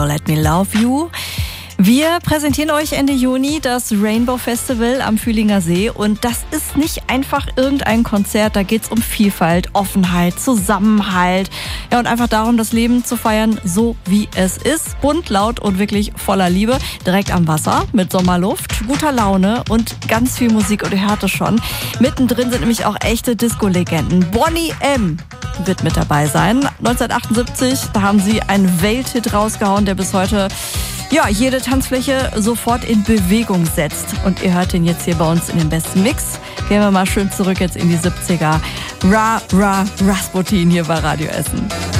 Let Me Love You. Wir präsentieren euch Ende Juni das Rainbow Festival am Fühlinger See und das ist nicht einfach irgendein Konzert, da geht's um Vielfalt, Offenheit, Zusammenhalt, ja und einfach darum, das Leben zu feiern, so wie es ist, bunt, laut und wirklich voller Liebe, direkt am Wasser mit Sommerluft, guter Laune und ganz viel Musik und ihr hört es schon. Mittendrin sind nämlich auch echte Disco-Legenden. Boney M. wird mit dabei sein. 1978, da haben sie einen Welthit rausgehauen, der bis heute jede Tanzfläche sofort in Bewegung setzt. Und ihr hört ihn jetzt hier bei uns in dem besten Mix. Gehen wir mal schön zurück jetzt in die 70er. Rasputin hier bei Radio Essen.